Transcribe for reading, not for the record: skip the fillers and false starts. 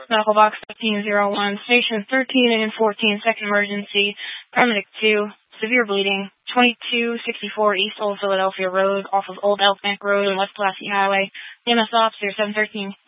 Medical box 1501, station 13 and 14, second emergency, paramedic 2, severe bleeding, 2264 East Old Philadelphia Road, off of Old Elk Neck Road and West Pulaski Highway. EMS officer 713.